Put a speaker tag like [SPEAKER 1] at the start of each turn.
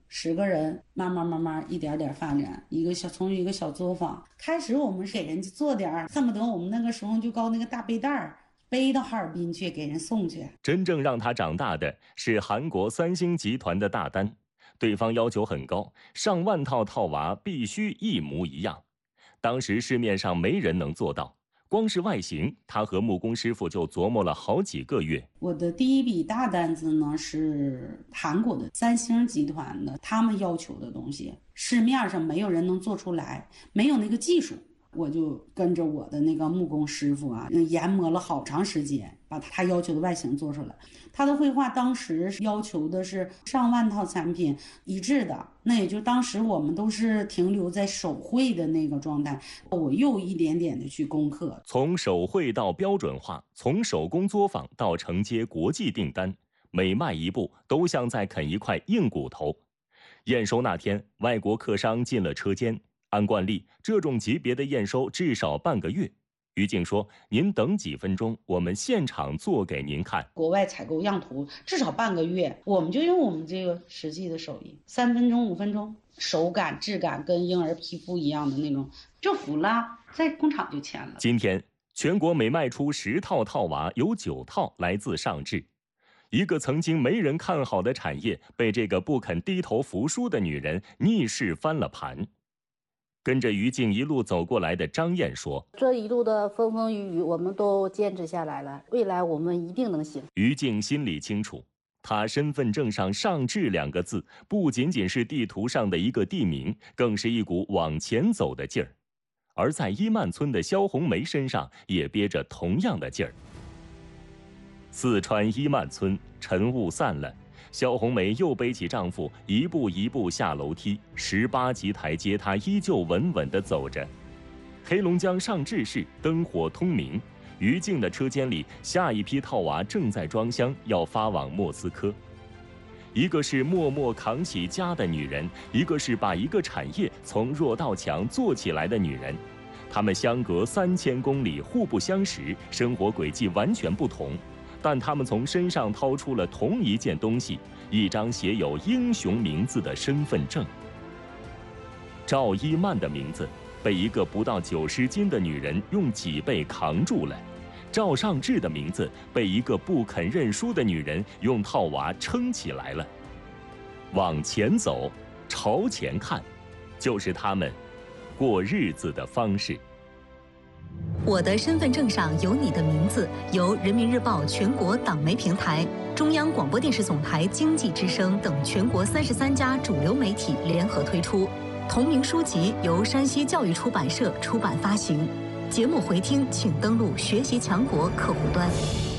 [SPEAKER 1] 10个人，慢慢一点点发展，从一个小作坊开始，我们给人家做点，恨不得我们那个时候就搞那个大背带背到哈尔滨去给人送去。
[SPEAKER 2] 真正让他长大的是韩国三星集团的大单，对方要求很高，上万套套娃必须一模一样。当时市面上没人能做到，光是外形，他和木工师傅就琢磨了好几个月。
[SPEAKER 1] 我的第一笔大单子呢是韩国的三星集团的，他们要求的东西，市面上没有人能做出来，没有那个技术。我就跟着我的那个木工师傅啊，研磨了好长时间，把他要求的外形做出来。他的绘画当时要求的是上万套产品一致的，那也就当时我们都是停留在手绘的那个状态。我又一点点的去攻克，
[SPEAKER 2] 从手绘到标准化，从手工作坊到承接国际订单，每迈一步都像在啃一块硬骨头。验收那天，外国客商进了车间。按惯例，这种级别的验收至少半个月。于静说：“您等几分钟，我们现场做给您看。”
[SPEAKER 1] 国外采购样图至少半个月，我们就用我们这个实际的手艺，3分钟、5分钟，手感、质感跟婴儿皮肤一样的那种，就服了，在工厂就签了。
[SPEAKER 2] 今天，全国每卖出10套套娃，有9套来自上智。一个曾经没人看好的产业，被这个不肯低头服输的女人逆势翻了盘。跟着于静一路走过来的张燕说：“
[SPEAKER 3] 这一路的风风雨雨，我们都坚持下来了，未来我们一定能行。”
[SPEAKER 2] 于静心里清楚，她身份证上上智2个字，不仅仅是地图上的一个地名，更是一股往前走的劲儿。而在伊曼村的肖红梅身上，也憋着同样的劲儿。四川伊曼村，晨雾散了。肖红梅又背起丈夫，一步一步下楼梯，18级台阶，她依旧稳稳地走着。黑龙江上智市灯火通明，于静的车间里，下一批套娃正在装箱，要发往莫斯科。一个是默默扛起家的女人，一个是把一个产业从弱到强做起来的女人。她们相隔3000公里，互不相识，生活轨迹完全不同。但他们从身上掏出了同一件东西，一张写有英雄名字的身份证。赵一曼的名字被一个不到90斤的女人用脊背扛住了，赵尚志的名字被一个不肯认输的女人用套娃撑起来了。往前走，朝前看，就是他们过日子的方式。
[SPEAKER 4] 我的身份证上有你的名字，由人民日报全国党媒平台、中央广播电视总台经济之声等全国33家主流媒体联合推出。同名书籍由山西教育出版社出版发行。节目回听请登录学习强国客户端。